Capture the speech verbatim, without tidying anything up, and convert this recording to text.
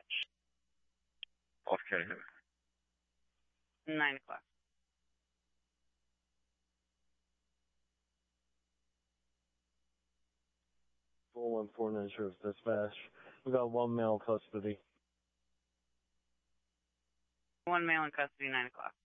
dispatch. Okay. Nine o'clock. four one four nine Sheriff's Dispatch. We got one male custody. One male in custody, nine o'clock.